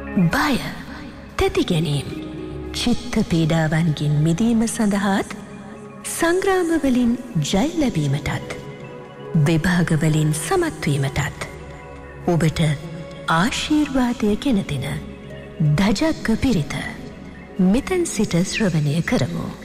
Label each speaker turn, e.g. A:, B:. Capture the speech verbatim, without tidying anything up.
A: බය, තැති ගැනීම, චිත්ත පීඩාවන්ගෙන් මිදීම සඳහාත් සංග්‍රාමවලින් ජය ලැබීමටත් විභාගවලින් සමත්වීමටත් ඔබට ආශීර්වාදය ගෙන දෙන දජග්ග පිරිත මෙතැන් සිට ශ්‍රවණය කරමු.